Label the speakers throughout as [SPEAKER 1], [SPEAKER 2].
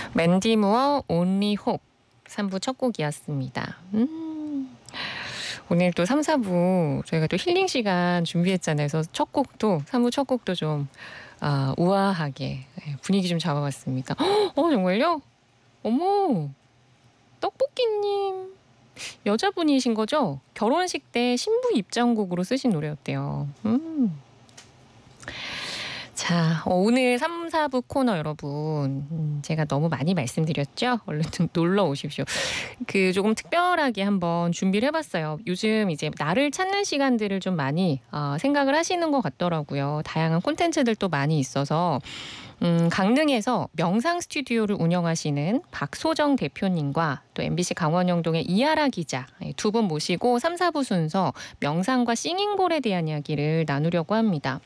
[SPEAKER 1] 맨디 무어 Only Hope 3부 첫 곡이었습니다. 오늘 또 3, 4부 저희가 또 힐링 시간 준비했잖아요. 그래서 3부 첫 곡도 좀 우아하게 분위기 좀 잡아봤습니다. 정말요? 어머, 떡볶이님 여자분이신 거죠? 결혼식 때 신부 입장곡으로 쓰신 노래였대요. 자, 오늘 3, 4부 코너 여러분 제가 너무 많이 말씀드렸죠? 얼른 좀 놀러 오십시오. 조금 특별하게 한번 준비를 해봤어요. 요즘 이제 나를 찾는 시간들을 좀 많이 생각을 하시는 것 같더라고요. 다양한 콘텐츠들도 많이 있어서 강릉에서 명상 스튜디오를 운영하시는 박소정 대표님과 또 MBC 강원영동의 이하라 기자 두 분 모시고 3, 4부 순서 명상과 싱잉볼에 대한 이야기를 나누려고 합니다.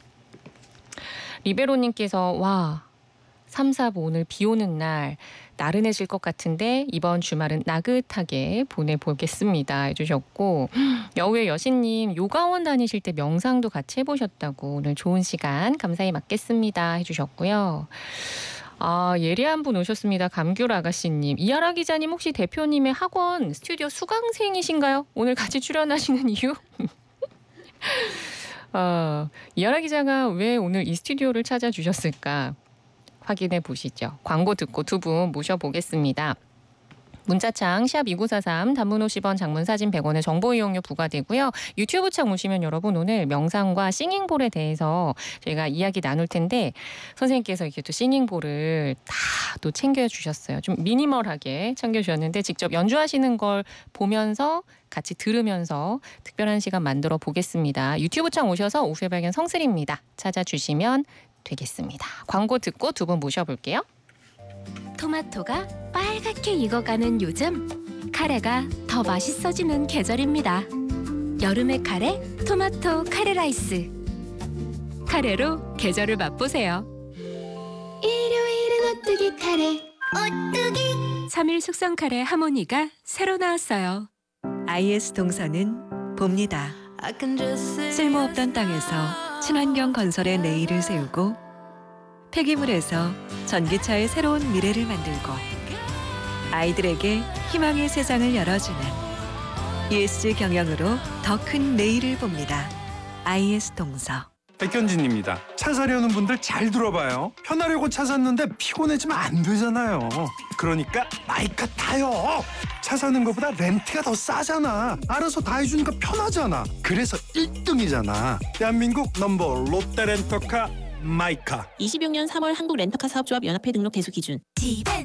[SPEAKER 1] 리베로님께서 3, 4부 오늘 비 오는 날 나른해질 것 같은데 이번 주말은 나긋하게 보내보겠습니다 해주셨고, 여우의 여신님 요가원 다니실 때 명상도 같이 해보셨다고 오늘 좋은 시간 감사히 맞겠습니다 해주셨고요. 예리한 분 오셨습니다. 감귤 아가씨님. 이하라 기자님 혹시 대표님의 학원 스튜디오 수강생이신가요? 오늘 같이 출연하시는 이유? 이하라 기자가 왜 오늘 이 스튜디오를 찾아주셨을까 확인해 보시죠. 광고 듣고 두 분 모셔보겠습니다. 문자창 샵 2943 단문 50원 장문 사진 100원의 정보 이용료 부과되고요. 유튜브 창 오시면 여러분 오늘 명상과 싱잉볼에 대해서 저희가 이야기 나눌 텐데 선생님께서 이렇게 또 싱잉볼을 다 또 챙겨주셨어요. 좀 미니멀하게 챙겨주셨는데 직접 연주하시는 걸 보면서 같이 들으면서 특별한 시간 만들어 보겠습니다. 유튜브 창 오셔서 오후의 발견 성슬입니다. 찾아주시면 되겠습니다. 광고 듣고 두 분 모셔볼게요.
[SPEAKER 2] 토마토가 빨갛게 익어가는 요즘 카레가 더 맛있어지는 계절입니다. 여름의 카레, 토마토 카레 라이스. 카레로 계절을 맛보세요.
[SPEAKER 3] 일요일은 오뚜기 카레, 오뚜기
[SPEAKER 2] 3일 숙성 카레 하모니가 새로 나왔어요.
[SPEAKER 4] IS 동서는 봅니다. 쓸모없던 땅에서 친환경 건설의 내일을 세우고 폐기물에서 전기차의 새로운 미래를 만들고 아이들에게 희망의 세상을 열어주는 ESG 경영으로 더 큰 내일을 봅니다. IS 동서.
[SPEAKER 5] 백현진입니다. 차 사려는 분들 잘 들어봐요. 편하려고 차 샀는데 피곤해지면 안 되잖아요. 그러니까 마이카 타요. 차 사는 것보다 렌트가 더 싸잖아. 알아서 다 해주니까 편하잖아. 그래서 1등이잖아. 대한민국 넘버 롯데 렌터카 마이카.
[SPEAKER 6] 26년 3월 한국 렌터카 사업조합 연합회 등록 대수 기준.
[SPEAKER 3] 집엔